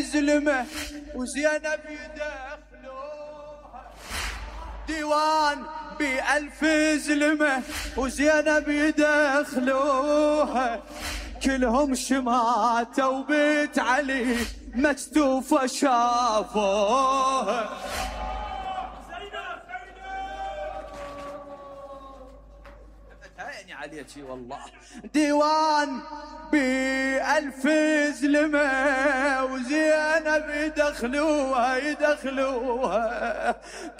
زلمة وزينب يدخلوها ديوان ب1000 زلمة وزينب يدخلوها كلهم شماتوا بيت علي مكتوفة شافوها عيني عليك والله ديوان ب1000 زلمة وزينب يدخلوها